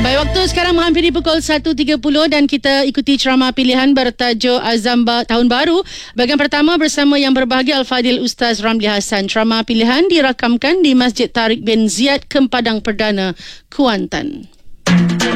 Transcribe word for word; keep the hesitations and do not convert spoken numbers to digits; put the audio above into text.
Baik, waktu sekarang menghampiri pukul satu tiga puluh dan kita ikuti ceramah pilihan bertajuk Azam Tahun Baru. Bahagian pertama bersama yang berbahagia Al-Fadil Ustaz Ramli Hassan. Ceramah pilihan dirakamkan di Masjid Tariq bin Ziyad, Kempadan Perdana, Kuantan.